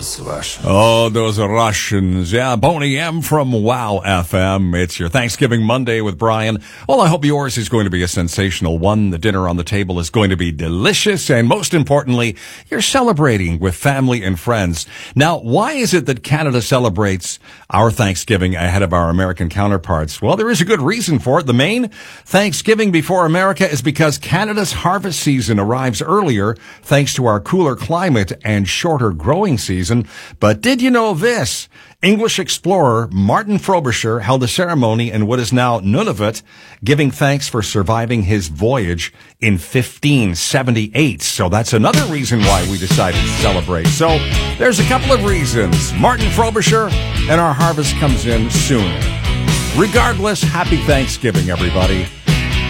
those Russians. Oh, those Russians. Yeah, Boney M from Wow FM. It's your Thanksgiving Monday with Brian. Well, I hope yours is going to be a sensational one. The dinner on the table is going to be delicious. And most importantly, you're celebrating with family and friends. Now, why is it that Canada celebrates our Thanksgiving ahead of our American counterparts? Well, there is a good reason for it. The main Thanksgiving before America is because Canada's harvest season arrives earlier thanks to our cooler climate and shorter growing season. But did you know this? English explorer Martin Frobisher held a ceremony in what is now Nunavut, giving thanks for surviving his voyage in 1578. So that's another reason why we decided to celebrate. So there's a couple of reasons. Martin Frobisher, and our harvest comes in sooner. Regardless, happy Thanksgiving, everybody.